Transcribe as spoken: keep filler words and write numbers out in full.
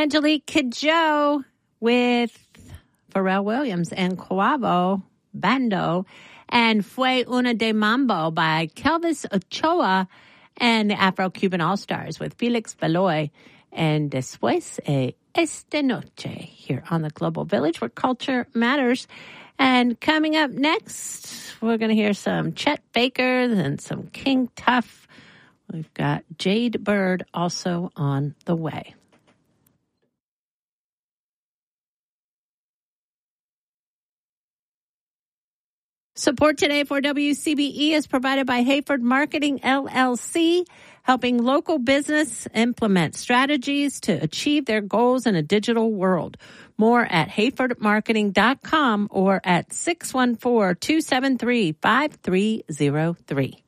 Angelique Kidjo with Pharrell Williams and Quavo Bando, and Fue Una de Mambo by Kelvis Ochoa and the Afro-Cuban All-Stars with Felix Veloy and Después e Esta Noche here on the Global Village where culture matters. And coming up next, we're going to hear some Chet Baker and some King Tuff. We've got Jade Bird also on the way. Support today for W C B E is provided by Hayford Marketing, L L C, helping local business implement strategies to achieve their goals in a digital world. More at hayford marketing dot com or at six one four, two seven three, five three zero three.